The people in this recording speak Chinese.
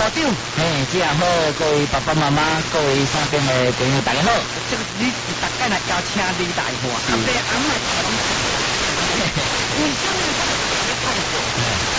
长， 这样好，各位爸爸妈妈，各位身边的朋友，大家好。 这个你是大概来交请你大话，阿伯阿妈，因为这样子痛苦。